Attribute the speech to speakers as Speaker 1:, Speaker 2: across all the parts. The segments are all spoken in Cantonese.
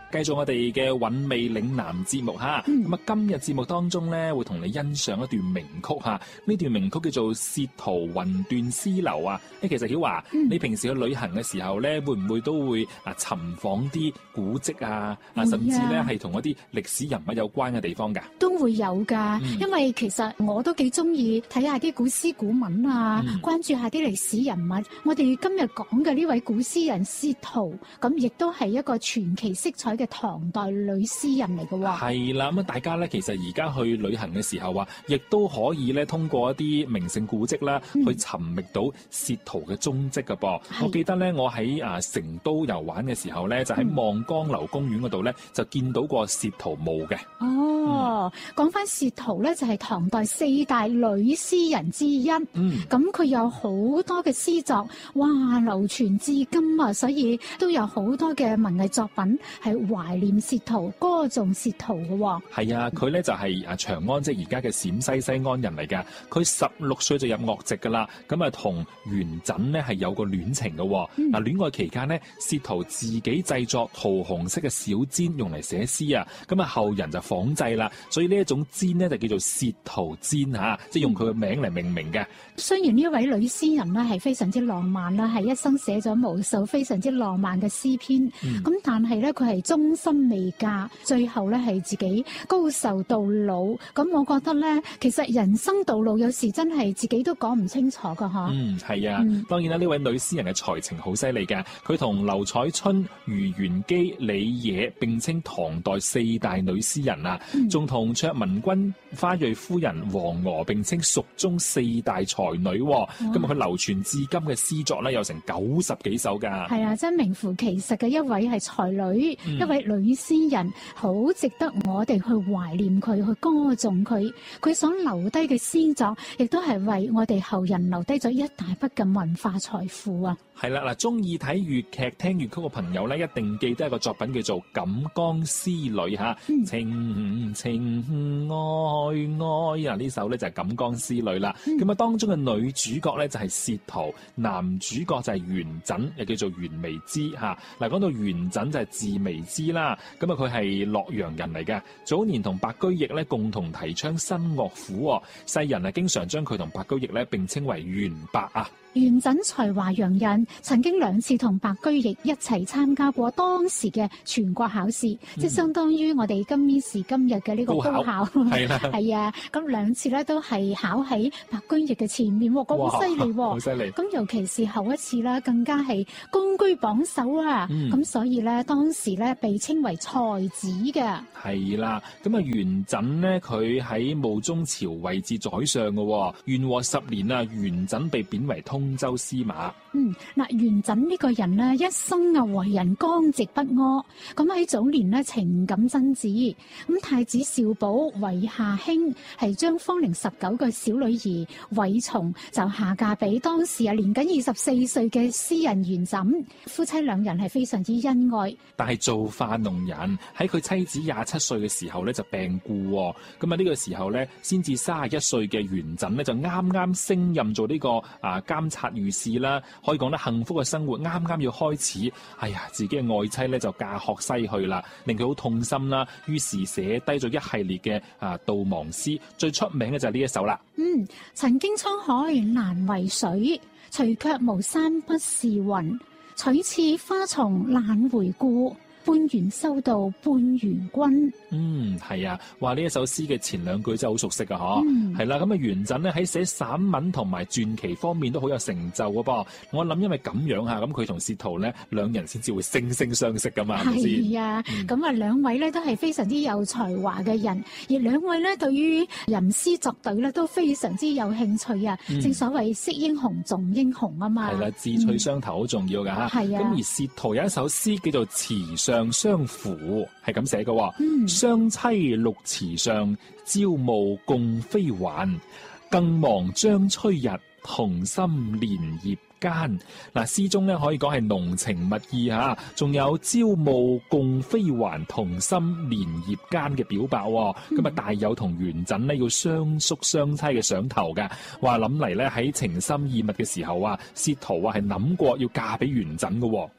Speaker 1: 繼續我哋嘅韻味嶺南節目嚇，咁啊今日節目當中咧會同你欣賞一段名曲嚇，呢段名曲叫做《薛濤魂斷絲樓》啊。其實曉華，你平時去旅行嘅時候咧，會唔會都會尋訪啲古蹟啊，甚至咧係同一啲歷史人物有關嘅地方㗎？
Speaker 2: 都會有㗎，因為其實我都幾中意睇下啲古詩古文啊，關注下啲歷史人物。我哋今日講嘅呢位古詩人薛濤，咁亦都係一個傳奇色彩嘅唐代女詩人嚟嘅喎。係
Speaker 1: 啦，咁大家咧其實而家去旅行嘅時候啊，亦都可以咧通過一啲名勝古蹟啦，去尋覓到薛濤嘅蹤跡㗎噃。我記得咧，我喺成都遊玩嘅時候咧，就喺望江樓公園嗰度咧，就見到過薛濤墓嘅。
Speaker 2: 講翻薛濤咧，就係唐代4大女詩人之一。咁佢有好多嘅詩作，哇，流傳至今啊，所以都有好多嘅文藝作品係懷念薛濤、歌頌薛濤嘅喎。係啊，佢咧就係長安，即係而家嘅陝西西安人嚟㗎。佢16歲就入樂籍㗎啦。咁啊，同元稹呢係有個戀情嘅喎。戀愛期間呢，薛濤自己製作桃紅色嘅小簪用嚟寫詩啊。咁啊，後人就仿製啦，所以呢一種簪呢就叫做薛濤簪嚇，即係用佢嘅名嚟命名嘅。雖然呢位女詩人呢係非常之浪漫啦，係一生寫咗無數非常之浪漫嘅詩篇。咁但係咧，佢係終身未嫁，最後咧係自己高壽到老。咁我覺得咧，其實人生道路有時真係自己都講唔清楚噶嚇。係啊，當然啦，呢位女詩人嘅才情好犀利嘅，佢同劉彩春、余元姬、李野並稱唐代4大女詩人啊，仲同卓文君、花蕊夫人、王娥並稱蜀中4大才女。咁佢流傳至今嘅詩作咧有成90幾首㗎。係啊，真名副其實嘅一位係才女，一位女詩人，好值得我哋去懷念佢，去歌頌佢。佢所留低嘅詩作，亦都係為我哋後人留低咗一大筆嘅文化財富啊！係啦，嗱，中意睇粵劇、聽粵曲嘅朋友咧，一定記得一個作品叫做《錦江詩女》嚇，情情愛愛呢首咧就係《錦江詩女》啦。咁當中嘅女主角咧就係薛濤，男主角就係元稹，又叫做袁彌之嚇。嗱，講到元稹就係字彌之啦，咁佢係洛陽人嚟嘅，早年同白居易咧共同提倡新樂府，世人經常將佢同白居易咧並稱為元白啊。元稹才華洋溢，曾經2次同白居易一齊參加過當時嘅全國考試，即係相當於我哋今時今日嘅呢個高考。係啦，係啊，咁2次咧都係考喺白居易嘅前面，咁犀利，好犀利。咁尤其是後一次咧，更加係高居榜首啊！咁所以咧，當時咧被稱為才子嘅。係啦，咁啊元稹呢，佢喺武宗朝位至宰相嘅，元和10年啊，元稹被貶為通州司馬。元稹呢個人呢，一生為人剛直不阿，咁喺早年呢，情感真摯。咁太子少保韋夏卿係將芳齡19嘅小女兒韋松就下嫁俾當時年僅24歲嘅詩人元稹，夫妻2人係非常之恩愛。但係造化弄人，喺佢妻子27歲嘅時候呢，就病故，咁呢個時候呢，先至31歲嘅元稹呢，就啱啱升任做呢個監察御史啦，可以講得幸福嘅生活啱啱要開始。自己嘅愛妻呢，就駕鶴西去啦，令佢好痛心啦。於是寫低咗一系列嘅悼亡詩，最出名嘅就係呢一首啦。曾經滄海難為水，除卻巫山不是雲。取次花叢懶回顧，半緣修道半緣君。係啊，話呢一首詩嘅前2句真係好熟悉噶嗬。係啦，咁元稹呢喺寫散文同埋傳奇方面都好有成就噶噃。我諗因為咁樣吓，咁佢同薛濤呢2人先至會惺惺相惜噶嘛，係咪先？係啊，咁2位呢都係非常之有才華嘅人，而2位呢對於吟詩作對呢都非常之有興趣啊。正所謂識英雄重英雄啊嘛。係啦，志趣相投好重要噶吓。係啊。咁而薛濤有一首詩叫做《池上相扶》，係咁寫嘅。雙棲綠池上，朝暮共飛還。更望將吹日，同心連葉間。詩中咧可以講係濃情蜜意吓，仲有朝暮共飛還，同心連葉間嘅表白。咁啊大有同元稹呢要相宿相棲嘅想頭嘅。話諗嚟咧喺情深意密嘅時候啊，薛濤係諗過要嫁俾元稹嘅。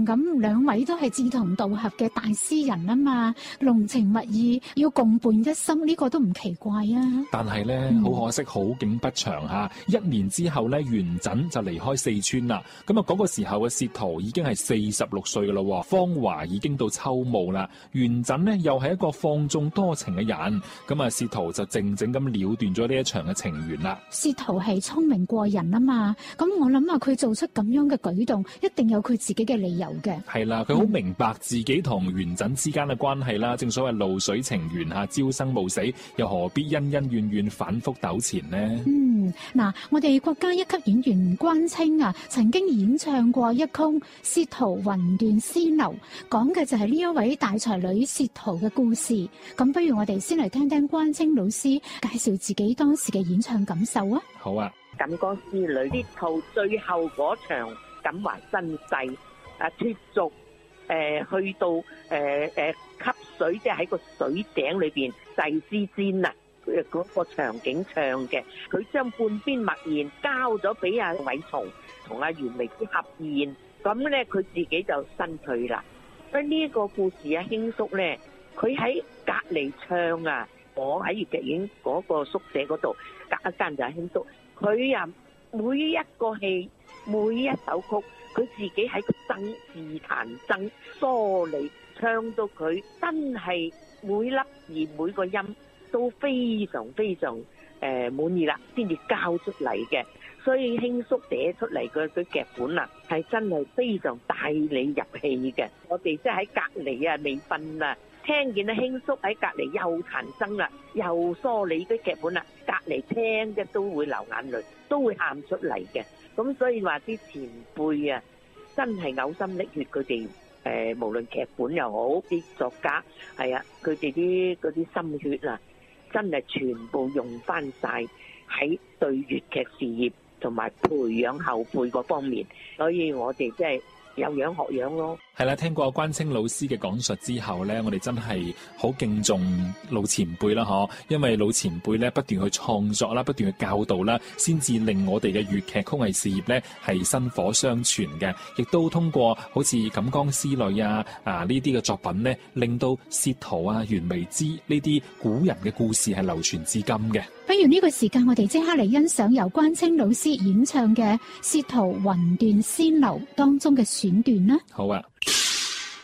Speaker 2: 咁，兩位都係志同道合嘅大詩人啊嘛，濃情蜜意，要共伴一生，呢個都唔奇怪啊。
Speaker 1: 但係咧，好可惜，好景不長嚇。1年之後咧，元稹就離開四川啦。咁啊，嗰個時候嘅薛濤已經係46歲噶啦，芳華已經到秋暮啦。元稹呢又係一個放縱多情嘅人，咁啊，薛濤就靜靜咁了斷咗呢一場嘅情緣啦。
Speaker 2: 薛濤係聰明過人啊嘛，咁我諗啊，佢做出咁樣嘅舉動，一定有佢自己嘅理由嘅。
Speaker 1: 係啦，佢好明白自己同元稹之間嘅關係啦。正所謂露水情緣下，朝生暮死，又何必恩恩怨怨反覆糾纏呢？
Speaker 2: 嗱，我哋國家一級演員關清啊，曾經演唱過一曲《薛濤魂斷絲樓》，講嘅就係呢一位大才女薛濤嘅故事。咁不如我哋先嚟聽聽關清老師介紹自己當時嘅演唱感受啊！
Speaker 1: 好啊，
Speaker 3: 錦江詩女薛濤最後嗰場感懷身世脫俗，去到吸水，即係喺個水井裏邊祭絲氈啊！嗰個場景唱嘅，佢將半邊默言交咗俾阿韋松同阿袁眉之合宴，咁咧佢自己就身退啦。所以呢個故事啊，興叔咧，佢喺隔離唱啊，我喺粵劇院嗰個宿舍嗰度隔一間就係興叔，佢啊每一個戲每一首曲，佢自己喺個自彈增梳理，唱到佢真係每粒字每個音都非常非常滿意啦，先至交出嚟嘅。所以興叔寫出嚟嘅劇本啊，係真係非常帶你入戲嘅。我哋即係喺隔離啊，未瞓啊，聽見阿興叔喺隔離又彈箏啦，又梳理啲劇本啦，隔離聽嘅都會流眼淚，都會喊出嚟嘅。咁所以話啲前輩啊，真係嘔心瀝血，佢哋無論劇本又好，啲作家係啊，佢哋啲嗰啲心血啊，真係全部用翻晒喺對粵劇事業同埋培養後輩嗰方面，所以我哋即係有樣學樣咯。
Speaker 1: 係啦，聽過關清老師嘅講述之後咧，我哋真係好敬重老前輩啦，嗬！因為老前輩咧不斷去創作啦，不斷去教導啦，先至令我哋嘅粵劇曲藝事業咧係薪火相傳嘅，亦都通過好似《錦江詩女》呢啲嘅作品咧，令到薛濤啊、袁眉之呢啲古人嘅故事係流傳至今嘅。
Speaker 2: 不如呢個時間，我哋即刻嚟欣賞由關清老師演唱嘅《薛濤魂斷絲樓》當中嘅選段啦。
Speaker 1: 好啊。